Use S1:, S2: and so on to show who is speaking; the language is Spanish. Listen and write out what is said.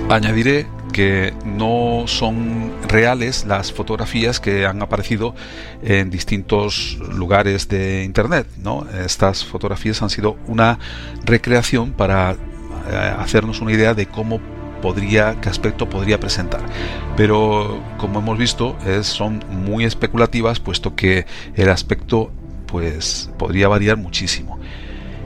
S1: Añadiré que no son reales las fotografías que han aparecido en distintos lugares de internet, ¿no? Estas fotografías han sido una recreación para hacernos una idea de qué aspecto podría presentar, pero como hemos visto son muy especulativas, puesto que el aspecto pues podría variar muchísimo.